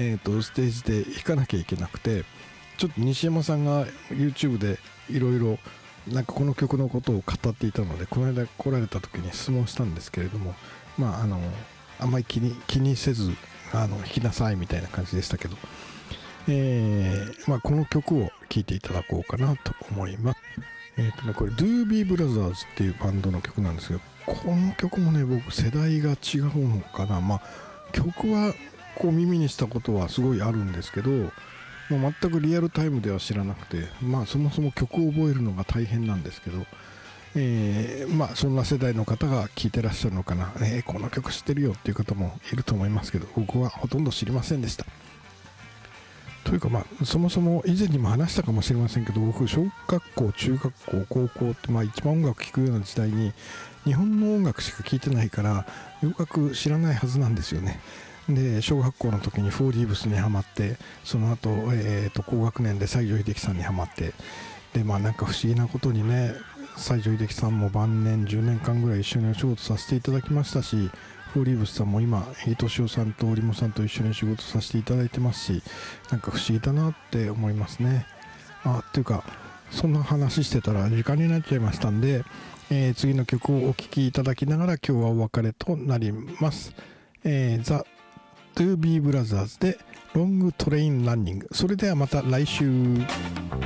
ステージで弾かなきゃいけなくて、ちょっと西山さんが YouTube でいろいろなんかこの曲のことを語っていたので、この間来られた時に質問したんですけれども、あんまり気にせず弾きなさいみたいな感じでしたけど、この曲を聴いていただこうかなと思います。これ Doobie Brothers っていうバンドの曲なんですけど、この曲もね、僕世代が違うのかな。曲はこう耳にしたことはすごいあるんですけど、全くリアルタイムでは知らなくて、そもそも曲を覚えるのが大変なんですけど、そんな世代の方が聴いてらっしゃるのかな、この曲知ってるよっていう方もいると思いますけど、僕はほとんど知りませんでした。というかそもそも以前にも話したかもしれませんけど、僕小学校、中学校、高校って一番音楽聴くような時代に日本の音楽しか聴いてないから洋楽知らないはずなんですよね。で小学校の時にフォーリーブスにハマって、その後、高学年で西城秀樹さんにハマって、でなんか不思議なことにね、西城秀樹さんも晩年10年間ぐらい一緒にお仕事させていただきましたし、フォーリーブスさんも今飯俊夫さんと織茂さんと一緒に仕事させていただいてますし、なんか不思議だなって思いますね。っていうかそんな話してたら時間になっちゃいましたんで、次の曲をお聴きいただきながら今日はお別れとなります。ザ・Doobie Brothers でロングトレインランニング。それではまた来週。